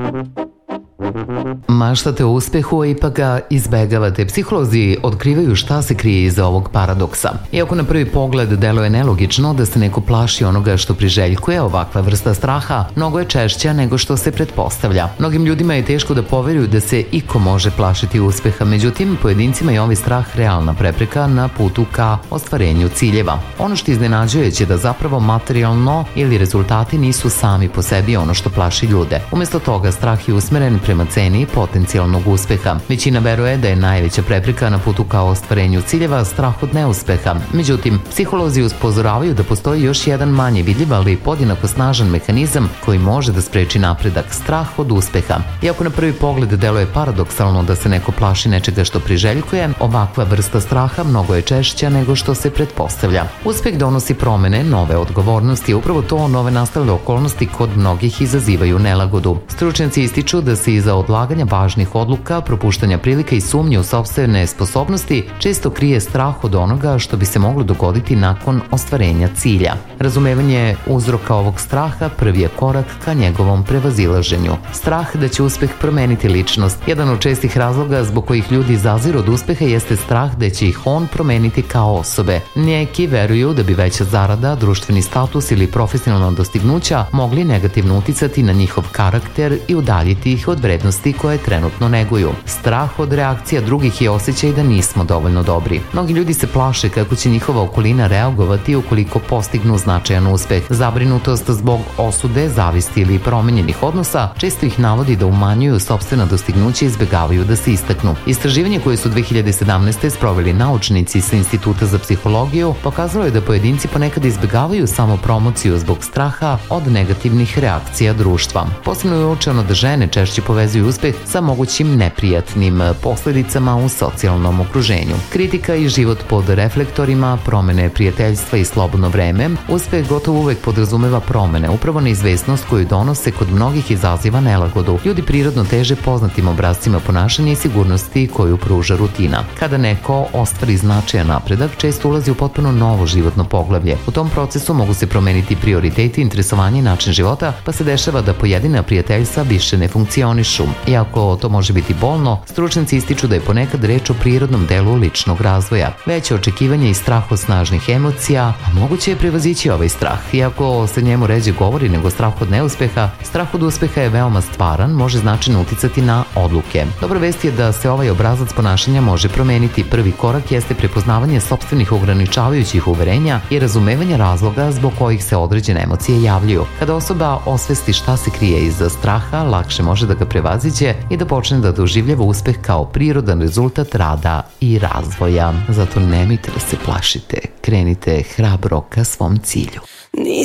Maštate o uspehu, a ipak ga izbegavate. Psiholozi otkrivaju šta se krije iza ovog paradoksa. Iako na prvi pogled deluje nelogično da se neko plaši onoga što priželjkuje, ovakva vrsta straha mnogo je češća nego što se pretpostavlja. Mnogim ljudima je teško da poveruju da se iko može plašiti uspeha, međutim, pojedincima je ovaj strah realna prepreka na putu ka ostvarenju ciljeva. Ono što iznenađujuće je da zapravo materijalno ili rezultati nisu sami po sebi ono što plaši ljude. Umesto toga, strah je usmeren prema ceni potencijalnog uspeha. Većina veruje da je najveća prepreka na putu ka ostvarenju ciljeva strah od neuspeha. Međutim, psiholozi upozoravaju da postoji još jedan manje vidljiv, ali podjednako snažan mehanizam koji može da spreči napredak, strah od uspeha. Iako na prvi pogled deluje paradoksalno da se neko plaši nečega što priželjkuje, ovakva vrsta straha mnogo je češća nego što se pretpostavlja. Uspeh donosi promene, nove odgovornosti, upravo to nove nastale okolnosti kod mnogih izazivaju nelagodu. Stručnjaci ističu da se iza odlaganja važnih odluka, propuštanja prilika i sumnje u sopstvene sposobnosti često krije strah od onoga što bi se moglo dogoditi nakon ostvarenja cilja. Razumevanje uzroka ovog straha prvi je korak ka njegovom prevazilaženju. Strah da će uspeh promeniti ličnost. Jedan od čestih razloga zbog kojih ljudi izaziru od uspeha jeste strah da će ih on promeniti kao osobe. Neki veruju da bi veća zarada, društveni status ili profesionalna dostignuća mogli negativno uticati na njihov karakter i udaljiti ih od vrednosti koje trenutno neguju. Strah od reakcija drugih je osjećaj da nismo dovoljno dobri. Mnogi ljudi se plaše kako će njihova okolina reagovati ukoliko postignu značajan uspeh. Zabrinutost zbog osude, zavisti ili promenjenih odnosa često ih navodi da umanjuju sopstvena dostignuća i izbegavaju da se istaknu. Istraživanje koje su 2017. sproveli naučnici sa Instituta za psihologiju pokazalo je da pojedinci ponekad izbegavaju samopromociju zbog straha od negativnih reakcija društva. Posebno je uočeno da žene češće povezuju uspeh sa mogućim neprijatnim posledicama u socijalnom okruženju. Kritika i život pod reflektorima, promene prijateljstva i slobodno vreme, uspeh gotovo uvek podrazumeva promene. Upravo neizvesnost koju donose kod mnogih izaziva nelagodu. Ljudi prirodno teže poznatim obrascima ponašanja i sigurnosti koju pruža rutina. Kada neko ostvari značajan napredak, često ulazi u potpuno novo životno poglavlje. U tom procesu mogu se promeniti prioriteti, interesovanje i način života, pa se dešava da pojedina prijateljstva više ne funkcionišu. Iako to može biti bolno, stručnjaci ističu da je ponekad reč o prirodnom delu ličnog razvoja. Veće očekivanje i strah od snažnih emocija, a moguće je prevazići ovaj strah. Iako se njemu ređe govori nego strah od neuspeha, strah od uspeha je veoma stvaran, može značajno uticati na odluke. Dobra vest je da se ovaj obrazac ponašanja može promeniti. Prvi korak jeste prepoznavanje sopstvenih ograničavajućih uverenja i razumevanje razloga zbog kojih se određene emocije javljaju. Kada osoba osvesti šta se krije iza straha, lakše može da ga prevaziđe i da počne da doživljava uspeh kao prirodan rezultat rada i razvoja. Zato nemojte da se plašite, krenite hrabro ka svom cilju.